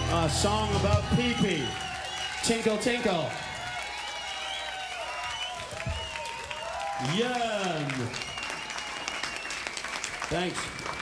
A song about pee-pee. Tinkle, tinkle. Yum. Thanks.